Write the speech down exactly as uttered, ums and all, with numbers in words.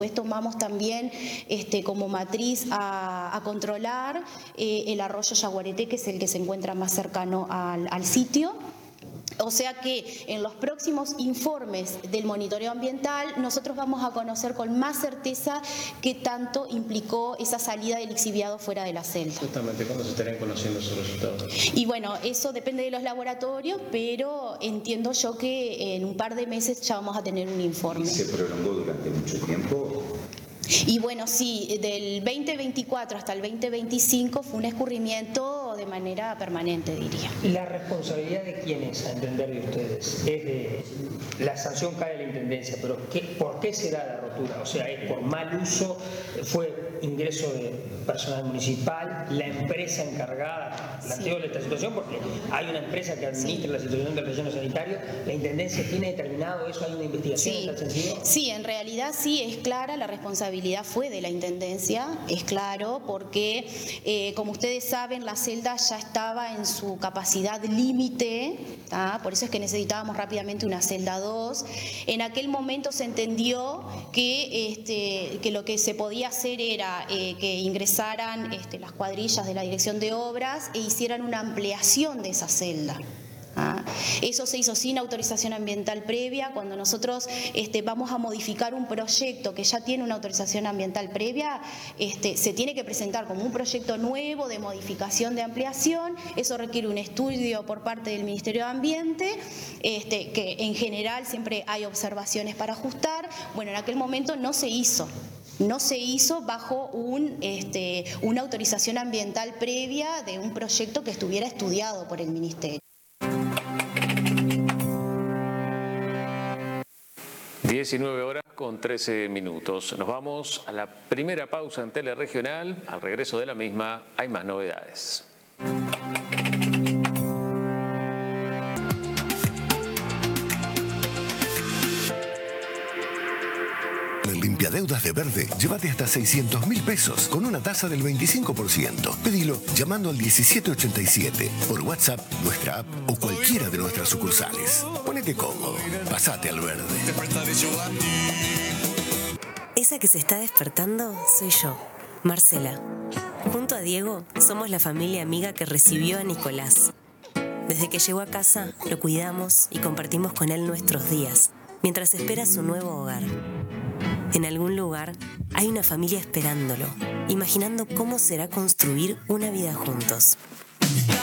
Pues tomamos también este, como matriz a, a controlar eh, el arroyo Yaguareté, que es el que se encuentra más cercano al, al sitio. O sea que en los próximos informes del monitoreo ambiental nosotros vamos a conocer con más certeza qué tanto implicó esa salida del lixiviado fuera de la celda. Justamente, ¿cuándo se estarían conociendo esos resultados? Y bueno, eso depende de los laboratorios, pero entiendo yo que en un par de meses ya vamos a tener un informe. ¿Y se prolongó durante mucho tiempo? Y bueno, sí, del veinte veinticuatro hasta el veinte veinticinco fue un escurrimiento de manera permanente, diría. ¿La responsabilidad de quién es, a entender de ustedes? Es de, la sanción cae a la intendencia, pero ¿qué, ¿por qué se da la rotura? O sea, ¿es por mal uso? ¿Fue ingreso de personal municipal? ¿La empresa encargada planteó sí. esta situación? Porque hay una empresa que administra sí. la situación del relleno sanitario. ¿La intendencia tiene determinado eso? ¿Hay una investigación sí. en tal sentido? Sí, en realidad sí es clara la responsabilidad. Fue de la intendencia, es claro, porque eh, como ustedes saben, la celda ya estaba en su capacidad límite, por eso es que necesitábamos rápidamente una celda dos. En aquel momento se entendió que, este, que lo que se podía hacer era eh, que ingresaran este, las cuadrillas de la dirección de obras e hicieran una ampliación de esa celda. Ah, eso se hizo sin autorización ambiental previa. Cuando nosotros este, vamos a modificar un proyecto que ya tiene una autorización ambiental previa, este, se tiene que presentar como un proyecto nuevo de modificación, de ampliación. Eso requiere un estudio por parte del Ministerio de Ambiente, este, que en general siempre hay observaciones para ajustar. Bueno, en aquel momento no se hizo. No se hizo bajo un, este, una autorización ambiental previa de un proyecto que estuviera estudiado por el Ministerio. diecinueve horas con trece minutos. Nos vamos a la primera pausa en Teleregional. Al regreso de la misma hay más novedades. En Limpiadeudas de Verde, llévate hasta seiscientos mil pesos con una tasa del veinticinco por ciento. Pedilo llamando al diecisiete ochenta y siete, por WhatsApp, nuestra app o cualquiera de nuestras sucursales. Ponete cómodo, pasate al verde. Esa que se está despertando soy yo, Marcela. Junto a Diego somos la familia amiga que recibió a Nicolás. Desde que llegó a casa lo cuidamos y compartimos con él nuestros días, mientras espera su nuevo hogar. En algún lugar hay una familia esperándolo, imaginando cómo será construir una vida juntos.